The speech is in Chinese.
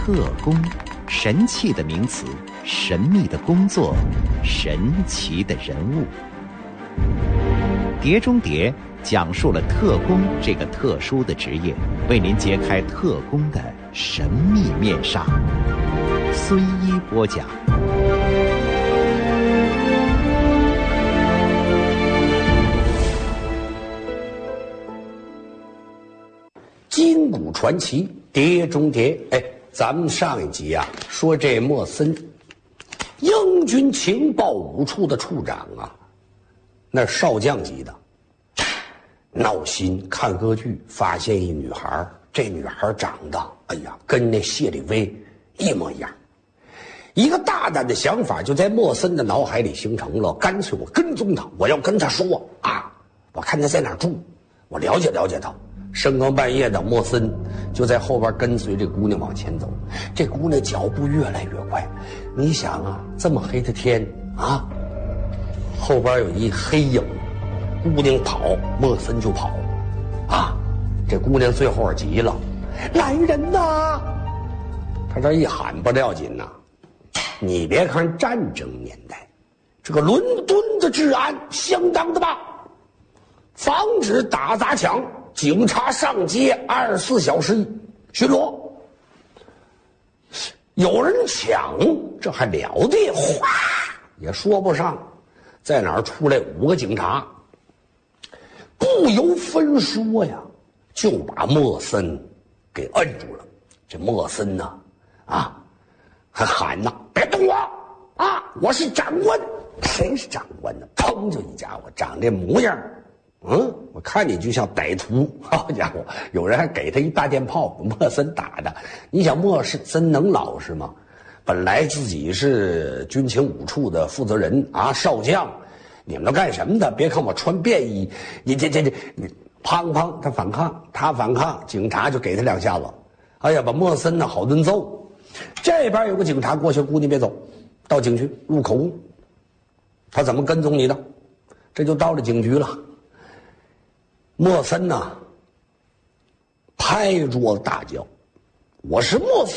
特工，神气的名词，神秘的工作，神奇的人物。碟中谍讲述了特工这个特殊的职业，为您揭开特工的神秘面纱。孙一播讲。 金谷传奇，碟中谍。咱们上一集啊说这莫森，英军情报五处的处长啊，那少将级的，闹心看歌剧，发现一女孩，这女孩长得跟那谢里威一模一样。一个大胆的想法就在莫森的脑海里形成了，干脆我跟踪他，我要跟他说啊，我看他在哪儿住，我了解了解他。深更半夜的，莫森就在后边跟随这姑娘往前走。这姑娘脚步越来越快，你想啊，这么黑的天啊，后边有一黑影，姑娘跑，莫森就跑啊。这姑娘最后急了，来人呐！他这一喊不要紧呐，你别看战争年代，这个伦敦的治安相当的棒，防止打砸抢，警察上街24小时巡逻，有人抢这还了得，哗也说不上在哪儿出来5个警察，不由分说呀，就把莫森给摁住了。这莫森呢还喊呐，别动我啊，我是长官。谁是长官呢？砰就一家伙，长这模样我看你就像歹徒。好家伙，有人还给他一大电炮，莫森打的。你想莫森能老实吗？本来自己是军情五处的负责人啊，少将，你们都干什么的？别看我穿便衣，你砰他反抗，警察就给他2下子，把莫森呢好顿揍。这边有个警察过去，姑娘别走，到警局录口供。他怎么跟踪你的？这就到了警局了。莫森呢拍桌大叫，我是莫森。